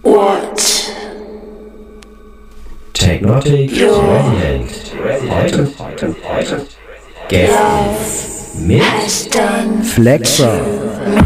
What? Technotic Resident. Heute Gäste mit Has done Flexer.